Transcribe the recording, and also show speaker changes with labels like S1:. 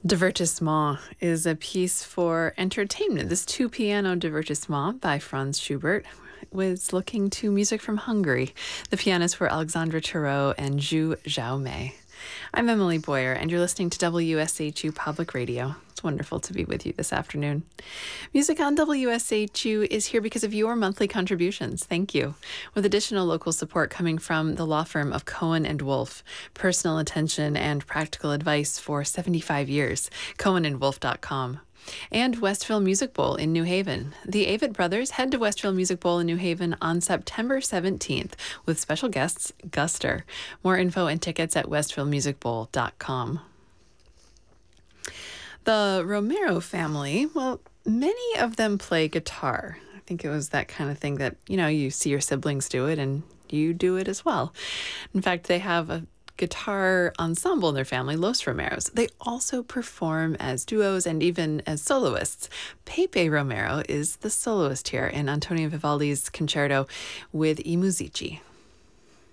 S1: Divertissement is a piece for entertainment. This two-piano divertissement by Franz Schubert was looking to music from Hungary. The pianists were Alexandra Tarot and Zhu Xiaomei. I'm Emily Boyer, and you're listening to WSHU Public Radio. It's wonderful to be with you this afternoon. Music on WSHU is here because of your monthly contributions. Thank you. With additional local support coming from the law firm of Cohen and Wolf, personal attention and practical advice for 75 years, cohenandwolf.com. And Westville Music Bowl in New Haven. The Avett Brothers head to Westville Music Bowl in New Haven on September 17th with special guests Guster. More info and tickets at westvillemusicbowl.com. The Romero family, well, many of them play guitar. I think it was that kind of thing that, you see your siblings do it and you do it as well. In fact, they have a guitar ensemble in their family, Los Romeros. They also perform as duos and even as soloists. Pepe Romero is the soloist here in Antonio Vivaldi's concerto with I Musici.